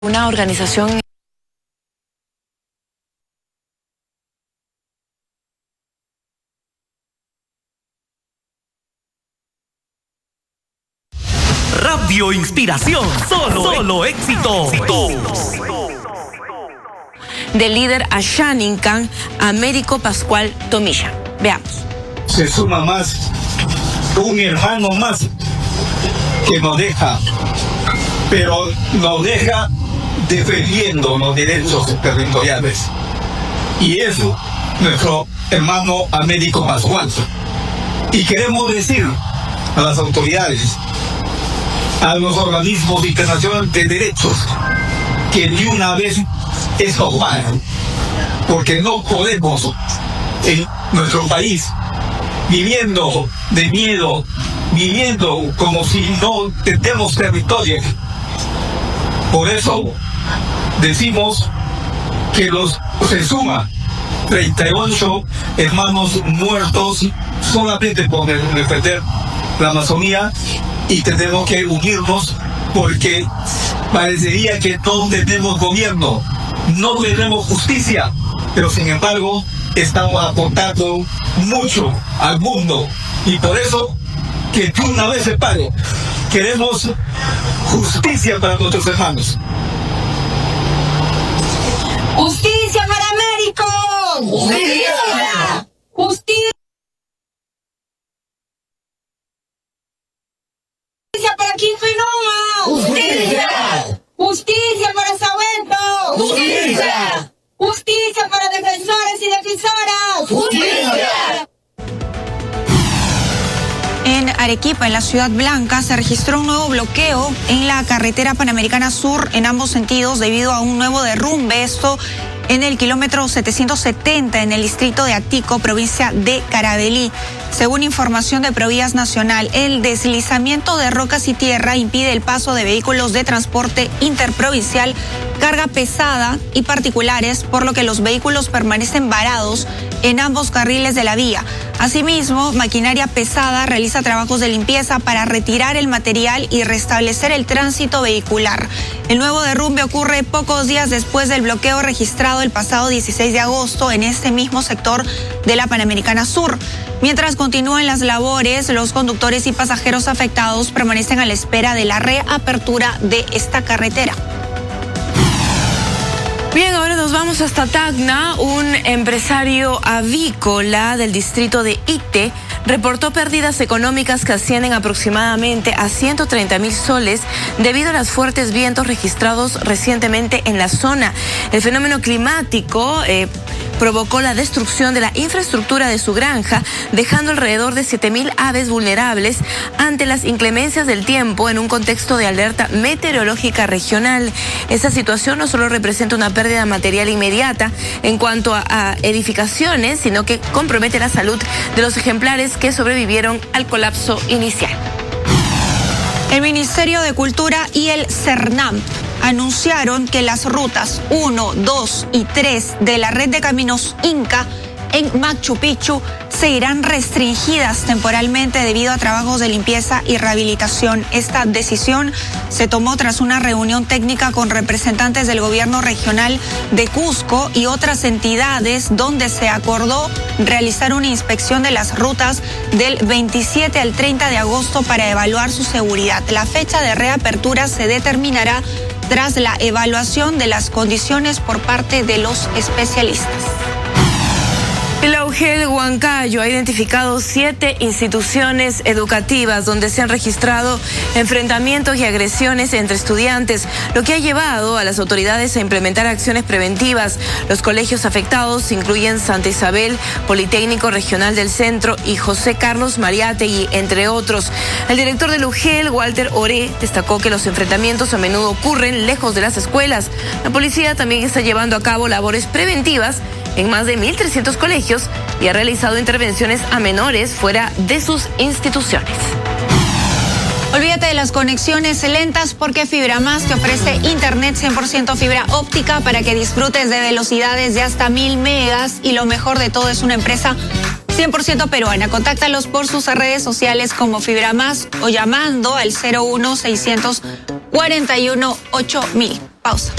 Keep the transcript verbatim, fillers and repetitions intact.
Una organización Radio Inspiración, solo, solo éxitos. del líder Ashaninkan, Américo Pascual Tomilla. Veamos. Se suma más, un hermano más que nos deja, pero nos deja defendiendo los derechos territoriales. Y eso, nuestro hermano Américo Pascual. Y queremos decir a las autoridades, a los organismos internacionales de derechos, que de una vez eso para, porque no podemos en nuestro país viviendo de miedo, viviendo como si no tenemos territorio. Por eso decimos que los se suma treinta y ocho hermanos muertos solamente por defender la Amazonía, y tenemos que unirnos porque parecería que no tenemos gobierno, no tenemos justicia, pero sin embargo estamos aportando mucho al mundo, y por eso que de una vez se pare. Queremos justicia para nuestros hermanos. ¡Justicia para Américo! ¡Justicia! ¡Justicia! ¡Justicia para Quinto y Noma! ¡Justicia! ¡Justicia para Sahuento! ¡Justicia! ¡Justicia para defensores y defensoras! ¡Justicia! En Arequipa, en la Ciudad Blanca, se registró un nuevo bloqueo en la carretera Panamericana Sur en ambos sentidos debido a un nuevo derrumbe. Esto en el kilómetro setecientos setenta en el distrito de Atico, provincia de Carabalí. Según información de Provías Nacional, el deslizamiento de rocas y tierra impide el paso de vehículos de transporte interprovincial, carga pesada y particulares, por lo que los vehículos permanecen varados en ambos carriles de la vía. Asimismo, maquinaria pesada realiza trabajos de limpieza para retirar el material y restablecer el tránsito vehicular. El nuevo derrumbe ocurre pocos días después del bloqueo registrado el pasado dieciséis de agosto en este mismo sector de la Panamericana Sur. Mientras continúan las labores, los conductores y pasajeros afectados permanecen a la espera de la reapertura de esta carretera. Bien, ahora nos vamos hasta Tacna. Un empresario avícola del distrito de Ite reportó pérdidas económicas que ascienden aproximadamente a ciento treinta mil soles debido a los fuertes vientos registrados recientemente en la zona. El fenómeno climático eh, provocó la destrucción de la infraestructura de su granja, dejando alrededor de siete mil aves vulnerables ante las inclemencias del tiempo en un contexto de alerta meteorológica regional. Esta situación no solo representa una pérdida material inmediata en cuanto a, a edificaciones, sino que compromete la salud de los ejemplares que sobrevivieron al colapso inicial. El Ministerio de Cultura y el CERNAM anunciaron que las rutas uno, dos y tres de la red de caminos Inca en Machu Picchu se irán restringidas temporalmente debido a trabajos de limpieza y rehabilitación. Esta decisión se tomó tras una reunión técnica con representantes del gobierno regional de Cusco y otras entidades, donde se acordó realizar una inspección de las rutas del veintisiete al treinta de agosto para evaluar su seguridad. La fecha de reapertura se determinará tras la evaluación de las condiciones por parte de los especialistas. La U G E L Huancayo ha identificado siete instituciones educativas donde se han registrado enfrentamientos y agresiones entre estudiantes, lo que ha llevado a las autoridades a implementar acciones preventivas. Los colegios afectados incluyen Santa Isabel, Politécnico Regional del Centro y José Carlos Mariátegui, entre otros. El director de la U G E L, Walter Oré, destacó que los enfrentamientos a menudo ocurren lejos de las escuelas. La policía también está llevando a cabo labores preventivas en más de mil trescientos colegios y ha realizado intervenciones a menores fuera de sus instituciones. Olvídate de las conexiones lentas porque Fibra Más te ofrece internet cien por ciento fibra óptica para que disfrutes de velocidades de hasta mil megas, y lo mejor de todo, es una empresa cien por ciento peruana. Contáctalos por sus redes sociales como Fibra Más o llamando al cero uno seiscientos cuarenta y uno ocho mil. Pausa.